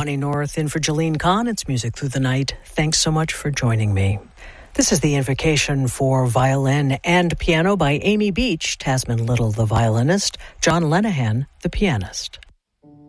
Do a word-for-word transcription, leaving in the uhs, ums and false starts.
Bonnie North in for Jolene Kahn. It's Music Through the Night. Thanks so much for joining me. This is the invocation for violin and piano by Amy Beach, Tasman Little, the violinist, John Lenehan, the pianist.